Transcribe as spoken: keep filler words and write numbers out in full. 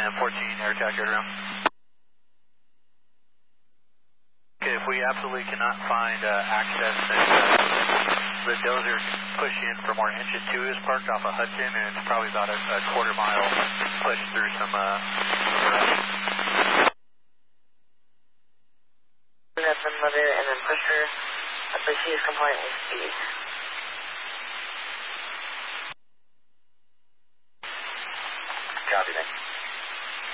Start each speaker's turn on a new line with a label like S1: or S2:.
S1: M fourteen, air calculator room. Okay, if we absolutely cannot find uh, access, then uh, the dozer push in for more. Engine two is parked off of Hudson, and it's probably about a, a quarter mile push through some uh, brush.
S2: That's another, and then push her. I believe she is compliant with speed.